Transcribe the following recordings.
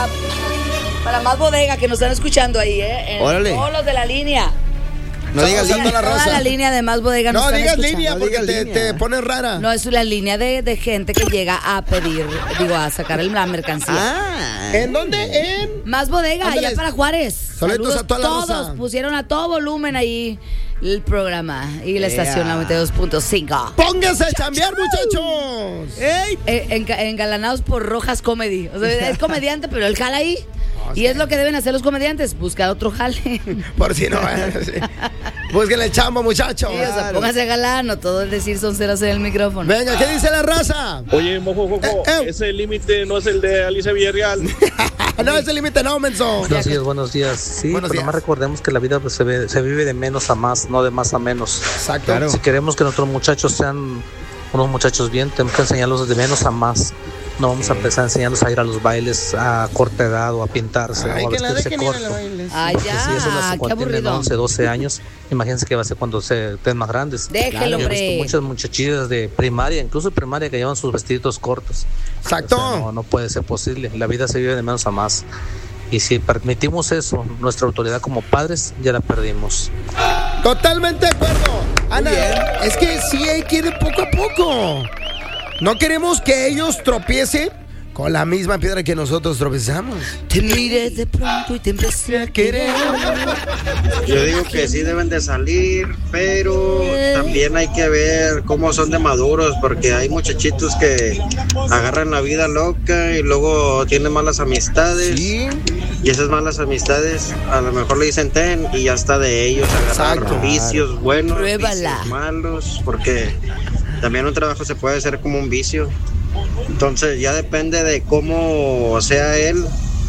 para Más Bodega que nos están escuchando ahí, Órale. Todos los de la línea. No digas línea. Toda la línea de Más Bodega nos No están digas escuchando. línea No porque digas línea. te pones rara. No, es la línea de gente que llega a pedir, a sacar la mercancía. Ah. ¿En dónde? En Más Bodega, Ándale. allá para Juárez. Saludos a toda la todos, raza. pusieron a todo volumen ahí el programa y la estación 92.5. Pónganse a chambear, muchachos. ¡Ey! Engalanados por Rojas Comedy. O sea, es comediante, pero él jala ahí. Y es lo que deben hacer los comediantes, buscar otro jale. Por si no, sí. Búsquenle el chambo, muchachos. Sí, o sea, póngase galán, no todo es decir son ceros en el micrófono. Venga, ¿qué dice la raza? Oye, Mojo, ese límite no es el de Alicia Villarreal. No, ese límite no, menso. Buenos días. Sí, Buenos pero días. nomás recordemos que la vida pues, se vive de menos a más, no de más a menos. Exacto. Claro. Si queremos que nuestros muchachos sean unos muchachos bien, tenemos que enseñarlos de menos a más. No vamos a empezar a enseñarlos a ir a los bailes a corta edad o a pintarse Ay, o a que la vestirse dejen ir a corto. los bailes. Ay, Porque si eso lo ya, hacen qué cuando tienen aburrido. 11, 12 años, imagínense qué va a ser cuando estén más grandes. Déjelo, Yo he hombre. visto muchas muchachillas de primaria, incluso de primaria, que llevan sus vestiditos cortos. Exacto. O sea, no puede ser posible. La vida se vive de menos a más. Y si permitimos eso, nuestra autoridad como padres ya la perdimos. Totalmente de acuerdo. Ana, es que sí hay que ir de poco a poco. No queremos que ellos tropiecen con la misma piedra que nosotros tropezamos. Te miré de pronto y te empecé a querer. Yo digo que sí deben de salir, pero también hay que ver cómo son de maduros, porque hay muchachitos que agarran la vida loca y luego tienen malas amistades. Sí. Y esas malas amistades a lo mejor le dicen ten y ya está de ellos agarrar Exacto. vicios buenos, Pruébala. vicios malos, porque también un trabajo se puede hacer como un vicio. Entonces ya depende de cómo sea él,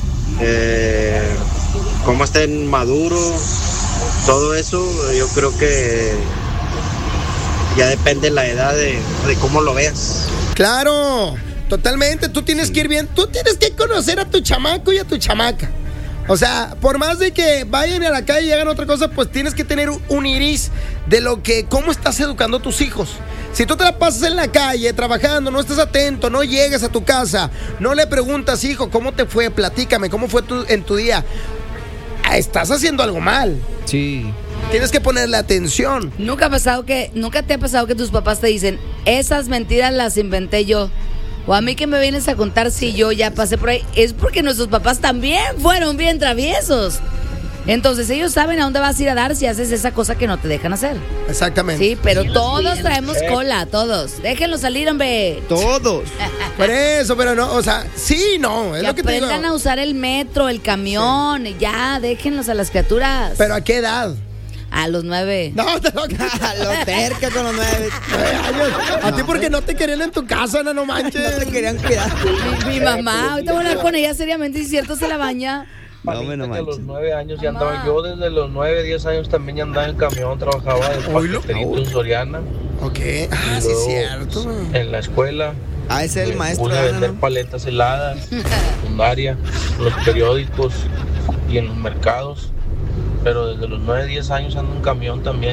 cómo esté maduro, todo eso. Yo creo que ya depende la edad de cómo lo veas. Claro, totalmente. Tú tienes que ir bien. Tú tienes que conocer a tu chamaco y a tu chamaca. O sea, por más de que vayan a la calle y hagan otra cosa, pues tienes que tener un iris de cómo estás educando a tus hijos. Si tú te la pasas en la calle trabajando, no estás atento, no llegas a tu casa, no le preguntas, hijo, ¿cómo te fue? Platícame, ¿cómo fue en tu día? Estás haciendo algo mal. Sí. Tienes que ponerle atención. ¿Nunca te ha pasado que tus papás te dicen, esas mentiras las inventé yo? O a mí que me vienes a contar si yo ya pasé por ahí. Es porque nuestros papás también fueron bien traviesos. Entonces ellos saben a dónde vas a ir a dar si haces esa cosa que no te dejan hacer. Exactamente. Sí, pero todos traemos cola, todos. Déjenlo salir, hombre. Todos. Por eso, pero no, o sea, sí, no, es Que lo que te digo. aprendan a usar el metro, el camión, y ya, déjenlos a las criaturas. Pero ¿a qué edad? A los 9. No, te lo Lo terca con los 9. A ti porque no te querían en tu casa, no manches. No te querían cuidar. Mi mamá, ahorita voy a hablar con ella seriamente, si es cierto se la baña. No, bueno, que a los manches. 9 años ya Mamá. andaba, yo desde los 9, 10 años también ya andaba en camión, trabajaba de Oílo. paqueterito en Soriana, Ok, ah, sí, luego, es cierto. en la escuela, Ah, ese es el maestro. puse a de vender Ana, ¿no? paletas heladas, en la secundaria, en los periódicos y en los mercados, pero desde los 9, 10 años ando en camión también.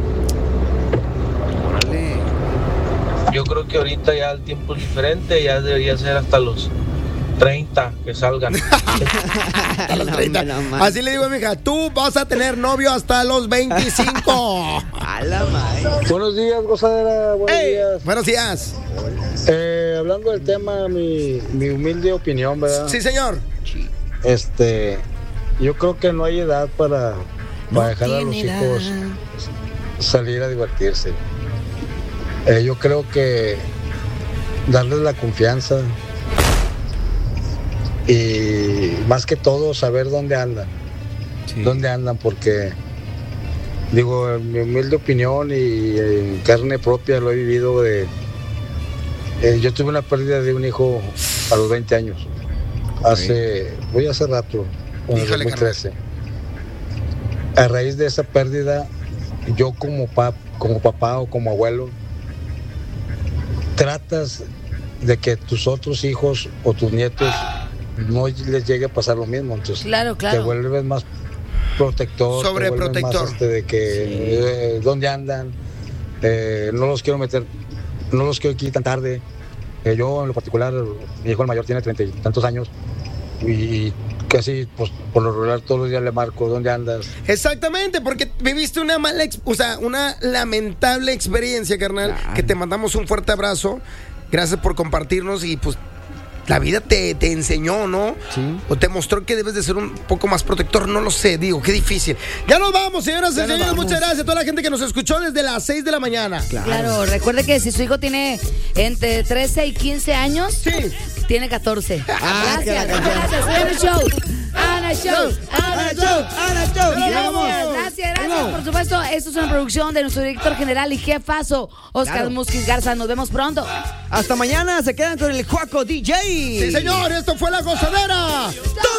Órale. Yo creo que ahorita ya el tiempo es diferente, ya debería ser hasta los 30 que salgan. A los 30. No, manches. Así le digo a mi hija, tú vas a tener novio hasta los 25. A la madre. Buenos días, gozadera, buenos Ey, días. buenos días. Hablando del tema, mi humilde opinión, ¿verdad? Sí, señor. Yo creo que no hay edad para dejar a los hijos salir a divertirse. Yo creo que darles la confianza y más que todo saber dónde andan. Sí. Dónde andan, porque digo, en mi humilde opinión y en carne propia lo he vivido yo tuve una pérdida de un hijo a los 20 años. Hace rato, en el Híjole, 2013. A raíz de esa pérdida, yo como papá o como abuelo, tratas de que tus otros hijos o tus nietos no les llegue a pasar lo mismo. Entonces, Claro, te vuelves más protector, Sobreprotector. te vuelves más de que dónde andan, no los quiero meter, no los quiero aquí tan tarde. Yo en lo particular, mi hijo el mayor tiene 30 y tantos años y casi, pues, por lo regular todos los días le marco, ¿dónde andas? Exactamente, porque viviste una una lamentable experiencia, carnal, que te mandamos un fuerte abrazo. Gracias por compartirnos y pues la vida te enseñó, ¿no? Sí. O te mostró que debes de ser un poco más protector, no lo sé, digo, qué difícil. Ya nos vamos, señoras y señores, muchas gracias a toda la gente que nos escuchó desde las 6 de la mañana. Claro, recuerde que si su hijo tiene entre 13 y 15 años, Sí. tiene 14. Gracias, que la gracias, Ana Show. Ana Show, Ana Show, Ana Show. Gracias, por supuesto, esto es una producción de nuestro director general y jefazo, Oscar Musquiz Garza. Nos vemos pronto. Hasta mañana, se quedan con el Juaco DJ. Sí, señor, esto fue La Gozadera.